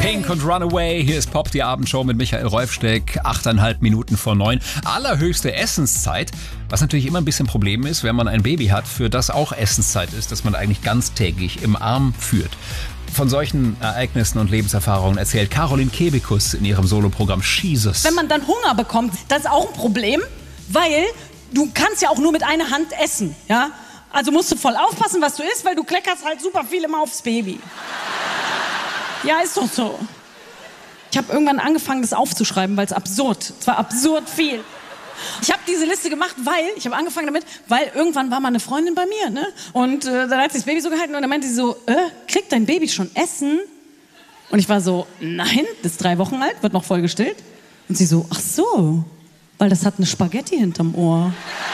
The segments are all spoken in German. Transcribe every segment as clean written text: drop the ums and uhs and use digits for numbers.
Pink und Runaway. Hier ist Pop, die Abendshow mit Michael Rolfsteck. 8,5 Minuten vor 9. Allerhöchste Essenszeit. Was natürlich immer ein bisschen Problem ist, wenn man ein Baby hat, für das auch Essenszeit ist, das man eigentlich ganztägig im Arm führt. Von solchen Ereignissen und Lebenserfahrungen erzählt Caroline Kebekus in ihrem Soloprogramm Jesus. Wenn man dann Hunger bekommt, das ist auch ein Problem, weil du kannst ja auch nur mit einer Hand essen, ja? Also musst du voll aufpassen, was du isst, weil du kleckerst halt super viel immer aufs Baby. Ja, ist doch so. Ich habe irgendwann angefangen, das aufzuschreiben, weil es absurd. Es war absurd viel. Ich habe diese Liste gemacht, ich habe angefangen damit, weil irgendwann war mal eine Freundin bei mir, ne? Und dann hat sie das Baby so gehalten und dann meinte sie so, kriegt dein Baby schon Essen? Und ich war so, nein, das ist 3 Wochen alt, wird noch voll gestillt. Und sie so, ach so, weil das hat eine Spaghetti hinterm Ohr.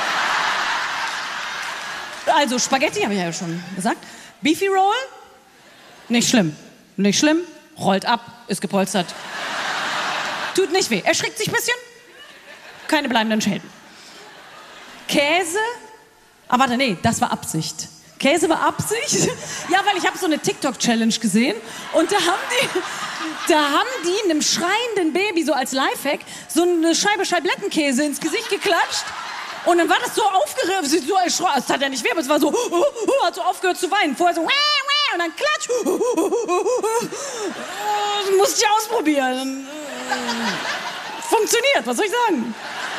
Also Spaghetti, habe ich ja schon gesagt. Beefy Roll, nicht schlimm. Nicht schlimm, rollt ab, ist gepolstert. Tut nicht weh, erschrickt sich ein bisschen. Keine bleibenden Schäden. Käse, warte, nee, das war Absicht. Käse war Absicht? Ja, weil ich habe so eine TikTok-Challenge gesehen und da haben die einem schreienden Baby so als Lifehack so eine Scheibe Scheiblettenkäse ins Gesicht geklatscht. Und dann war das so aufgeregt, so erschrocken. Es tat ja nicht weh, aber es war so, hat so aufgehört zu weinen. Vorher so, und dann klatsch. Das musste ich ausprobieren. Funktioniert, was soll ich sagen?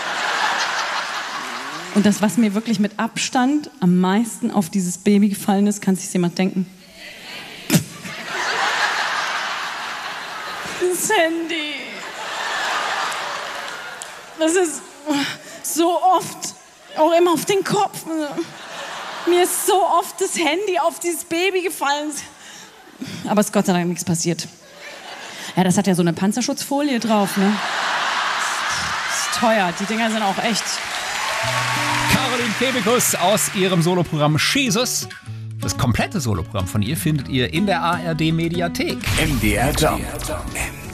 Und das, was mir wirklich mit Abstand am meisten auf dieses Baby gefallen ist, kann sich jemand denken? Das Handy. Das ist so oft, auch immer auf den Kopf. Mir ist so oft das Handy auf dieses Baby gefallen. Aber es ist Gott sei Dank nichts passiert. Ja, das hat ja so eine Panzerschutzfolie drauf, ne? Das ist teuer, die Dinger sind auch echt. Caroline Kebekus aus ihrem Soloprogramm Jesus. Das komplette Soloprogramm von ihr findet ihr in der ARD-Mediathek. MDR Jump.